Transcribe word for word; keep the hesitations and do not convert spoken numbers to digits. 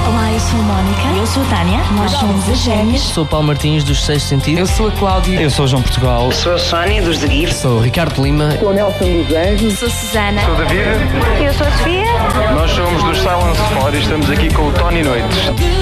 Olá, eu sou a Mónica. Eu sou a Tânia. Nós somos as Gêmeas. Sou o Paulo Martins, dos Sexto Sentido. Eu sou a Cláudia. Eu sou o João Portugal. Sou a Sónia, dos The Gift. Sou o Ricardo Lima. Sou o Nelson dos Anjos. Sou a Susana. Sou o David. Eu sou a Sofia. Nós somos dos Silence Four e estamos aqui com o Tony Noites.